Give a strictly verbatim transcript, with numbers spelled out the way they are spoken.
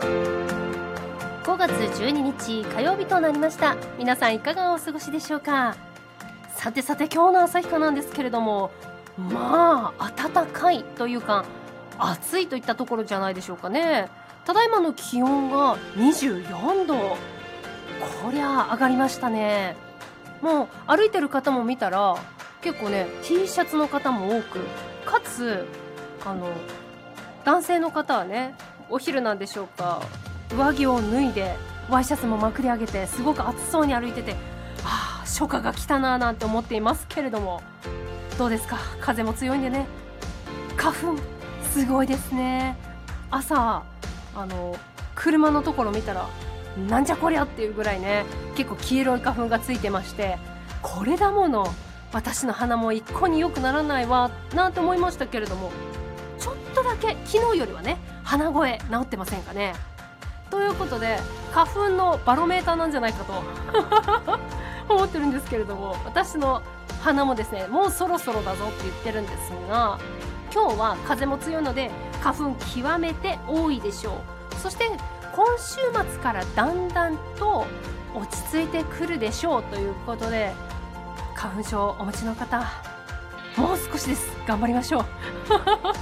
ごがつじゅうににち火曜日となりました。皆さんいかがお過ごしでしょうか。さてさて今日の旭川なんですけれども、まあ暖かいというか暑いといったところじゃないでしょうかね。ただいまの気温がにじゅうよんど、こりゃ上がりましたね。もう歩いてる方も見たら結構ね T シャツの方も多く、かつあの男性の方はねお昼なんでしょうか、上着を脱いでワイシャツもまくり上げてすごく暑そうに歩いてて、はあ初夏が来たななんて思っていますけれども、どうですか。風も強いんでね、花粉すごいですね。朝あの車のところ見たらなんじゃこりゃっていうぐらいね、結構黄色い花粉がついてまして、これだもの私の鼻も一向に良くならないわなんて思いましたけれども、ちょっとだけ昨日よりはね鼻声治ってませんかね。ということで花粉のバロメーターなんじゃないかと思ってるんですけれども、私の鼻もですねもうそろそろだぞって言ってるんですが、今日は風も強いので花粉極めて多いでしょう。そして今週末からだんだんと落ち着いてくるでしょうということで、花粉症お持ちの方もう少しです、頑張りましょう